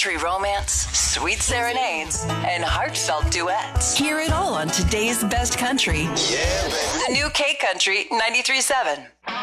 country romance, sweet serenades, and heartfelt duets. Hear it all on today's best country. Yeah, baby. The new K Country 93.7.